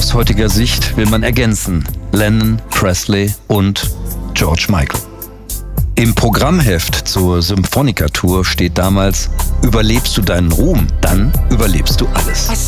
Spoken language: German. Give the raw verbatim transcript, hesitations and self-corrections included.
aus heutiger Sicht will man ergänzen: Lennon, Presley und George Michael. Im Programmheft zur Symphonica-Tour steht damals: Überlebst du deinen Ruhm, dann überlebst du alles.